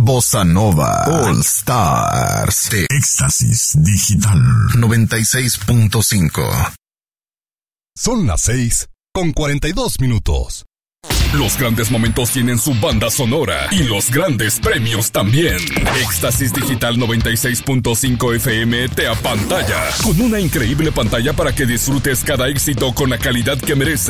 Bossa Nova All Stars de Éxtasis Digital 96.5. Son las 6:42. Los grandes momentos tienen su banda sonora y los grandes premios también. Éxtasis Digital 96.5 FM te apantalla con una increíble pantalla para que disfrutes cada éxito con la calidad que merece.